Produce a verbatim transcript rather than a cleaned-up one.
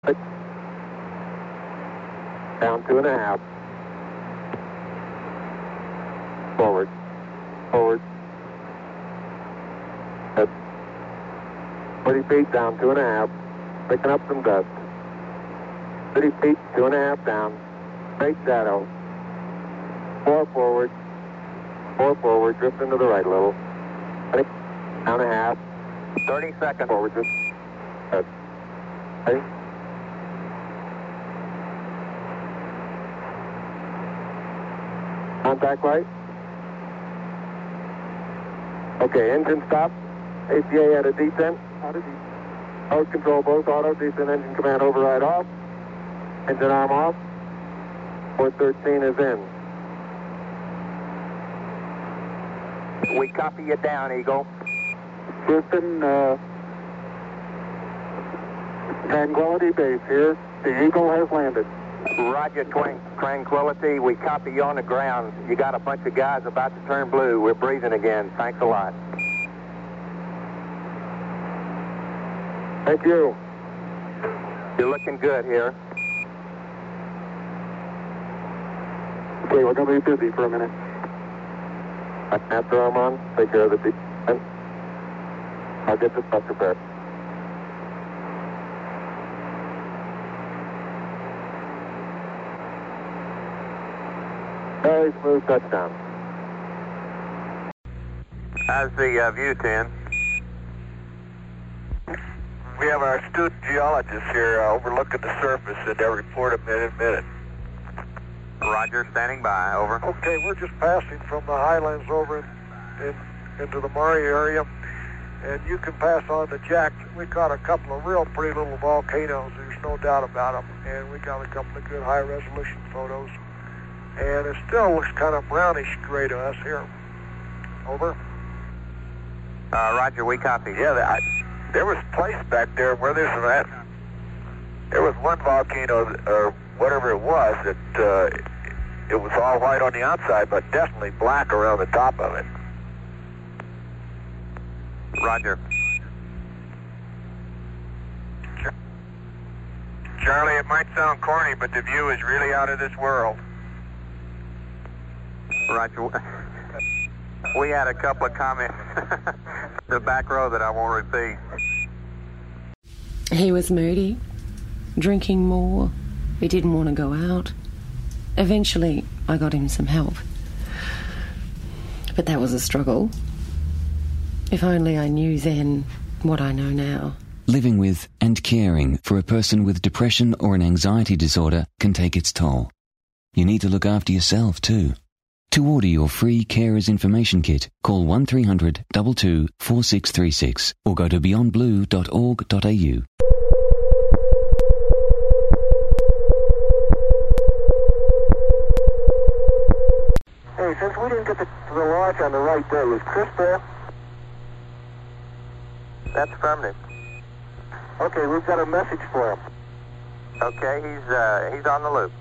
Down two and a half. Forward. Forward. Good. forty feet down, two and a half. Picking up some dust. thirty feet, two and a half down. Straight shadow. Four forward. Four forward. Drift into the right a little. Ready? Down a half. thirty seconds. Forward. Just. Good. Ready? Contact light. Okay, engine stop. A C A at a descent. Mode control both auto, descent engine command override off. Engine arm off. four thirteen is in. We copy you down, Eagle. Houston, uh, Tranquility Base here. The Eagle has landed. Roger, Twin Tranquility. We copy you on the ground. You got a bunch of guys about to turn blue. We're breathing again. Thanks a lot. Thank you. You're looking good here. Okay, we're going to be busy for a minute. After I'm on, take care of the descent. I'll get this stuff prepared. Very smooth touchdown. How's the uh, view, ten? We have our student geologists here uh, overlooking the surface, and they'll report a minute, minute. Roger, standing by, over. Okay, we're just passing from the highlands over in, in, into the Murray area, and you can pass on to Jack. We caught a couple of real pretty little volcanoes, there's no doubt about them, and we got a couple of good high-resolution photos. And it still looks kind of brownish gray to us here. Over. Uh, Roger, we copy. Yeah, I, there was a place back there where there's that. There was one volcano, or whatever it was, that uh, it was all white on the outside, but definitely black around the top of it. Roger. Charlie, it might sound corny, but the view is really out of this world. Roger. We had a couple of comments the back row that I won't repeat. He was moody, drinking more. He didn't want to go out. Eventually, I got him some help. But that was a struggle. If only I knew then what I know now. Living with and caring for a person with depression or an anxiety disorder can take its toll. You need to look after yourself too. To order your free Carers Information Kit, call one three hundred, two two, four six three six or go to beyond blue dot org dot a u. Hey, since we didn't get the, the launch on the right day, is Chris there? That's affirmative. Okay, we've got a message for him. Okay, he's uh, he's on the loop.